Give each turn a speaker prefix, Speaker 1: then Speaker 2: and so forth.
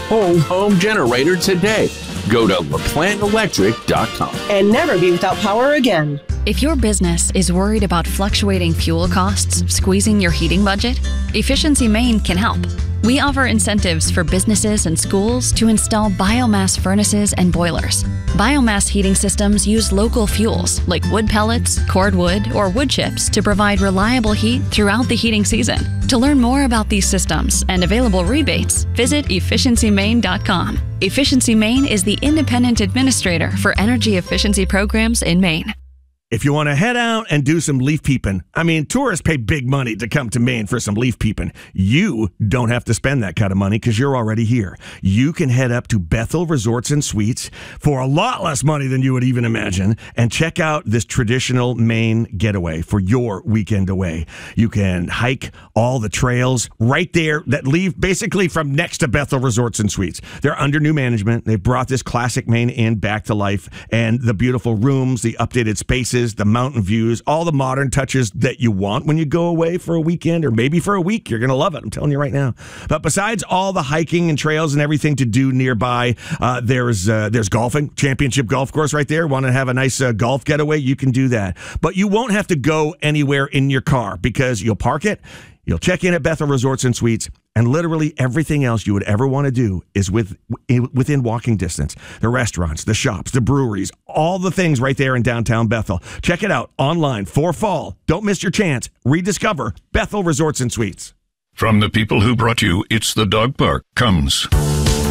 Speaker 1: own home generator today. Go to LaPlanteElectric.com.
Speaker 2: And never be without power again.
Speaker 3: If your business is worried about fluctuating fuel costs squeezing your heating budget, Efficiency Maine can help. We offer incentives for businesses and schools to install biomass furnaces and boilers. Biomass heating systems use local fuels like wood pellets, cordwood, or wood chips to provide reliable heat throughout the heating season. To learn more about these systems and available rebates, visit efficiencymaine.com. Efficiency Maine is the independent administrator for energy efficiency programs in Maine.
Speaker 4: If you want to head out and do some leaf peeping, I mean, tourists pay big money to come to Maine for some leaf peeping. You don't have to spend that kind of money because you're already here. You can head up to Bethel Resorts and Suites for a lot less money than you would even imagine and check out this traditional Maine getaway for your weekend away. You can hike all the trails right there that leave basically from next to Bethel Resorts and Suites. They're under new management. They've brought this classic Maine Inn back to life, and the beautiful rooms, the updated spaces, the mountain views, all the modern touches that you want when you go away for a weekend or maybe for a week. You're going to love it. I'm telling you right now. But besides all the hiking and trails and everything to do nearby, there's golfing, championship golf course right there. Want to have a nice golf getaway? You can do that. But you won't have to go anywhere in your car because you'll park it. You'll check in at Bethel Resorts and Suites, and literally everything else you would ever want to do is within walking distance. The restaurants, the shops, the breweries, all the things right there in downtown Bethel. Check it out online for fall. Don't miss your chance. Rediscover Bethel Resorts and Suites.
Speaker 5: From the people who brought you It's the Dog Park comes